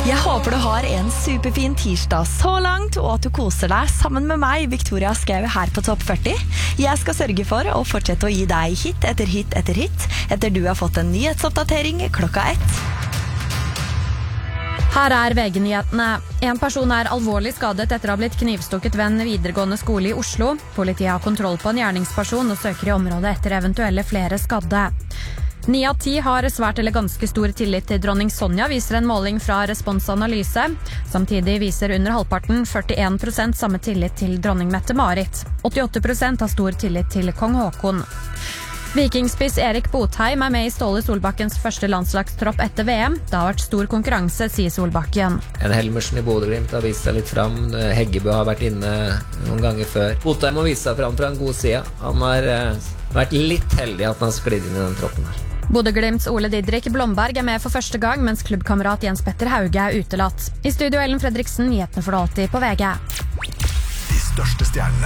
Jeg håper du har en superfin tirsdag så langt, og at du koser deg sammen med meg, Victoria Skau, her på Topp 40. Jeg skal sørge for å fortsette å gi deg hit etter hit etter hit, etter du har fått en nyhetsoppdatering klokka 1. Her er VG-nyhetene. En person er alvorlig skadet etter å ha blitt knivstukket ved en videregående skole i Oslo. Politiet har kontroll på en gjerningsperson og søker i området etter eventuelle flere skadde. 9 av 10 har svært eller ganske stor tillit til dronning Sonja, viser en måling fra Responsanalyse. Samtidig viser under halvparten 41% samme tillit til dronning Mette-Marit. 88% har stor tillit til kong Håkon. Vikingspiss Erik Botheim er med i Ståle Solbakkens første landslagstropp etter VM. Det har vært stor konkurranse, sier Solbakken. En Helmersen i Bodø/Glimt har vist seg litt fram. Heggebø har vært inne noen ganger før. Botheim må vise seg fram fra en god side. Han har vært litt heldig at han har sklidd inn i den troppen her. Bodø/Glimts Ole Didrik Blomberg er med for første gang, mens klubbkamerat Jens Petter Hauge er utelatt. I studio Ellen Fredriksen, nyhetene for alltid på VG. De største stjernene